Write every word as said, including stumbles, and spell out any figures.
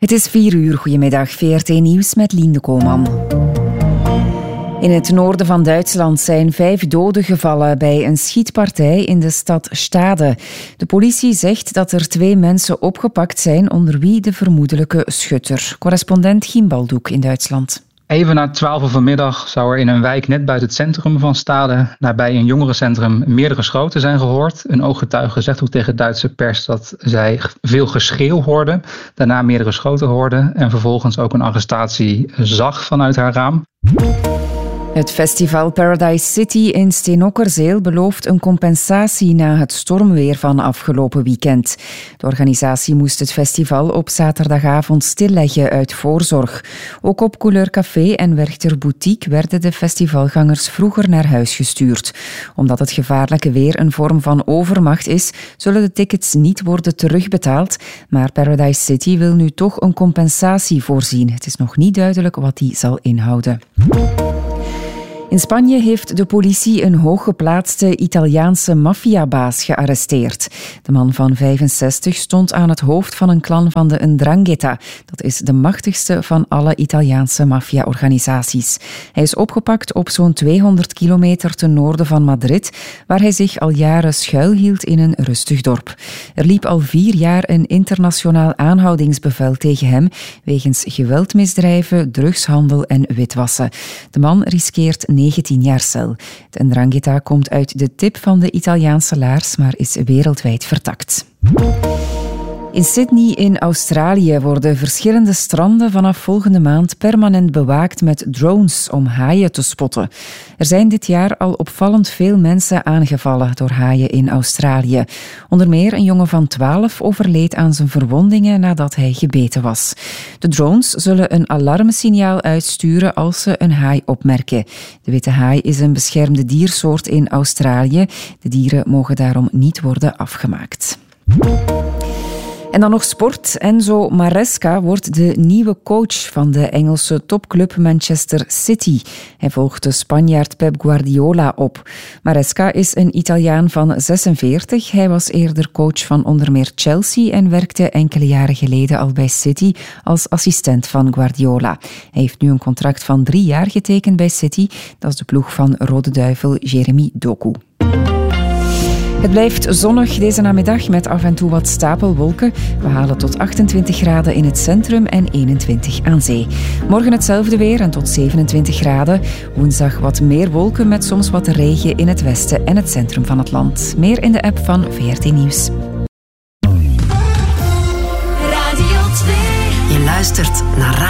Het is vier uur. Goedemiddag. V R T Nieuws met Lien de Koolman. In het noorden van Duitsland zijn vijf doden gevallen bij een schietpartij in de stad Stade. De politie zegt dat er twee mensen opgepakt zijn, onder wie de vermoedelijke schutter. Correspondent Giem Baldoek in Duitsland. Even na twaalf uur vanmiddag zou er in een wijk net buiten het centrum van Stade, nabij een jongerencentrum, meerdere schoten zijn gehoord. Een ooggetuige zegt ook tegen Duitse pers dat zij veel geschreeuw hoorde, daarna meerdere schoten hoorde en vervolgens ook een arrestatie zag vanuit haar raam. Het festival Paradise City in Steenokkerzeel belooft een compensatie na het stormweer van afgelopen weekend. De organisatie moest het festival op zaterdagavond stilleggen uit voorzorg. Ook op Couleur Café en Werchter Boutique werden de festivalgangers vroeger naar huis gestuurd. Omdat het gevaarlijke weer een vorm van overmacht is, zullen de tickets niet worden terugbetaald. Maar Paradise City wil nu toch een compensatie voorzien. Het is nog niet duidelijk wat die zal inhouden. In Spanje heeft de politie een hooggeplaatste Italiaanse maffiabaas gearresteerd. De man van vijfenzestig stond aan het hoofd van een clan van de 'Ndrangheta. Dat is de machtigste van alle Italiaanse maffia-organisaties. Hij is opgepakt op zo'n tweehonderd kilometer ten noorden van Madrid, waar hij zich al jaren schuilhield in een rustig dorp. Er liep al vier jaar een internationaal aanhoudingsbevel tegen hem wegens geweldmisdrijven, drugshandel en witwassen. De man riskeert negentien jaar cel. De Ndrangheta komt uit de tip van de Italiaanse laars, maar is wereldwijd vertakt. In Sydney in Australië worden verschillende stranden vanaf volgende maand permanent bewaakt met drones om haaien te spotten. Er zijn dit jaar al opvallend veel mensen aangevallen door haaien in Australië. Onder meer een jongen van twaalf overleed aan zijn verwondingen nadat hij gebeten was. De drones zullen een alarmsignaal uitsturen als ze een haai opmerken. De witte haai is een beschermde diersoort in Australië. De dieren mogen daarom niet worden afgemaakt. En dan nog sport. Enzo Maresca wordt de nieuwe coach van de Engelse topclub Manchester City. Hij volgt de Spanjaard Pep Guardiola op. Maresca is een Italiaan van zesenveertig. Hij was eerder coach van onder meer Chelsea en werkte enkele jaren geleden al bij City als assistent van Guardiola. Hij heeft nu een contract van drie jaar getekend bij City. Dat is de ploeg van Rode Duivel Jeremy Doku. Het blijft zonnig deze namiddag met af en toe wat stapelwolken. We halen tot achtentwintig graden in het centrum en eenentwintig aan zee. Morgen hetzelfde weer en tot zevenentwintig graden. Woensdag wat meer wolken met soms wat regen in het westen en het centrum van het land. Meer in de app van V R T Nieuws. Radio twee. Je luistert naar